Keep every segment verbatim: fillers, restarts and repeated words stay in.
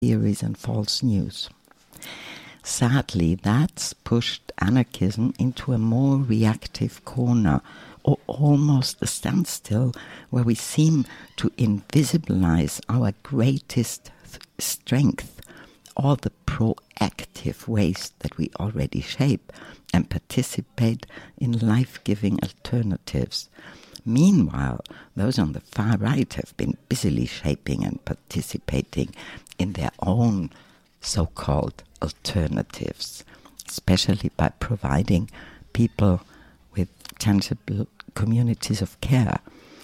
theories and false news. Sadly, that's pushed anarchism into a more reactive corner, or almost a standstill, where we seem to invisibilize our greatest th- strength, all the proactive ways that we already shape and participate in life-giving alternatives. Meanwhile, those on the far right have been busily shaping and participating in their own so-called alternatives, especially by providing people with tangible communities of care,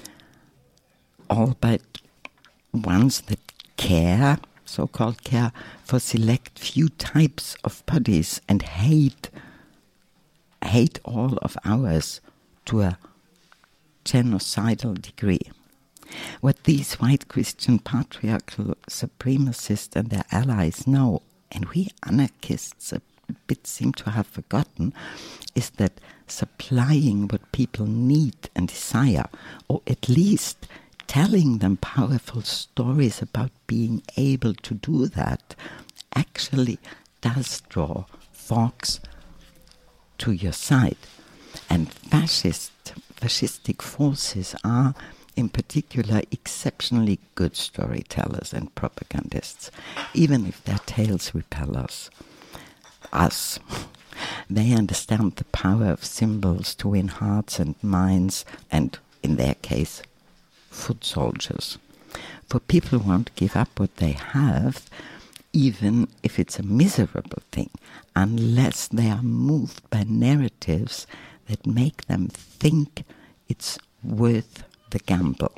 albeit ones that care, so-called care, for select few types of bodies and hate, hate all of ours to a genocidal degree. What these white Christian patriarchal supremacists and their allies know, and we anarchists a bit seem to have forgotten, is that supplying what people need and desire, or at least telling them powerful stories about being able to do that, actually does draw folks to your side. And fascist, fascistic forces are, in particular, exceptionally good storytellers and propagandists, even if their tales repel us. Us. They understand the power of symbols to win hearts and minds, and, in their case, foot soldiers. For people who won't give up what they have, even if it's a miserable thing, unless they are moved by narratives that make them think it's worth the gamble.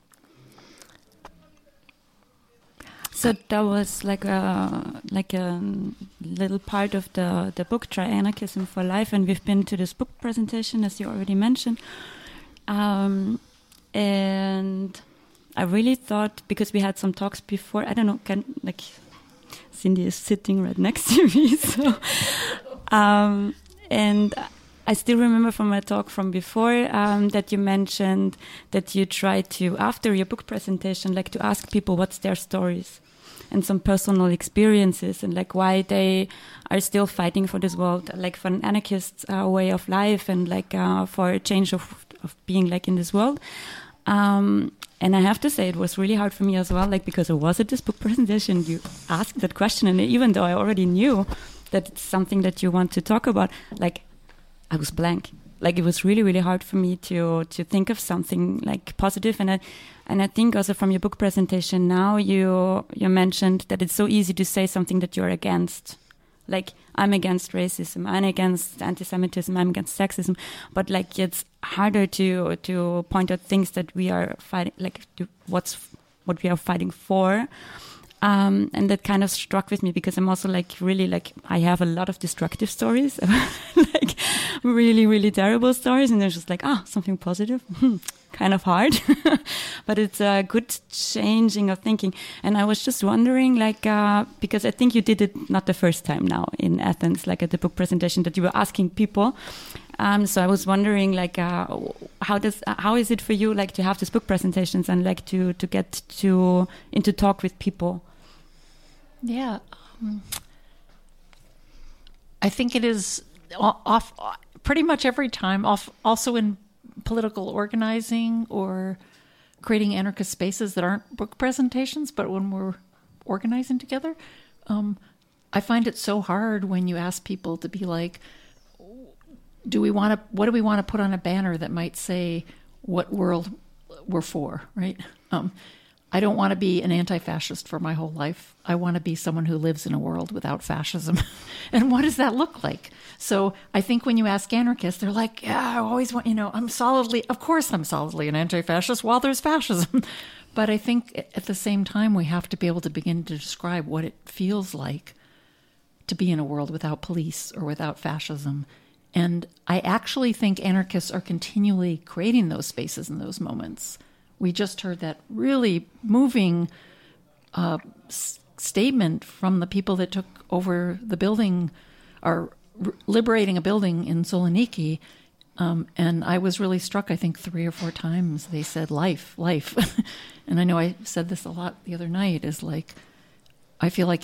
So that was like a like a little part of the, the book, Try Anarchism for Life, and we've been to this book presentation, as you already mentioned. Um, and I really thought, because we had some talks before, I don't know, can, like Cindy is sitting right next to me, so um, and I still remember from my talk from before um, that you mentioned that you tried to, after your book presentation, like to ask people what's their stories and some personal experiences, and like why they are still fighting for this world, like for an anarchist uh, way of life, and like uh, for a change of, of being like in this world. Um, and I have to say it was really hard for me as well, like because I was at this book presentation, you asked that question, and even though I already knew that it's something that you want to talk about, like I was blank. Like it was really, really hard for me to to think of something like positive. And I and I think also from your book presentation now, you you mentioned that it's so easy to say something that you're against. Like I'm against racism, I'm against anti-Semitism, I'm against sexism. But like it's harder to to point out things that we are fighting, like to what's what we are fighting for. Um, and that kind of struck with me because I'm also like really like I have a lot of destructive stories, like really, really terrible stories. And they're just like, ah, something positive, kind of hard, but it's a good changing of thinking. And I was just wondering, like, uh, because I think you did it not the first time now in Athens, like at the book presentation, that you were asking people. Um, so I was wondering, like, uh, how does uh, how is it for you, like, to have these book presentations and like to to get to into talk with people? Yeah, um, I think it is off pretty much every time. Off also in political organizing or creating anarchist spaces that aren't book presentations, but when we're organizing together, um, I find it so hard when you ask people to be like, do we want to, what do we want to put on a banner that might say what world we're for, right? Um, I don't want to be an anti-fascist for my whole life. I want to be someone who lives in a world without fascism. And what does that look like? So I think when you ask anarchists, they're like, yeah, I always want, you know, I'm solidly, of course I'm solidly an anti-fascist while there's fascism. But I think at the same time, we have to be able to begin to describe what it feels like to be in a world without police or without fascism. And I actually think anarchists are continually creating those spaces and those moments. We just heard that really moving uh, s- statement from the people that took over the building, or r- liberating a building in Soloniki. Um, and I was really struck, I think, three or four times. They said, life, life. And I know I said this a lot the other night, is like, I feel like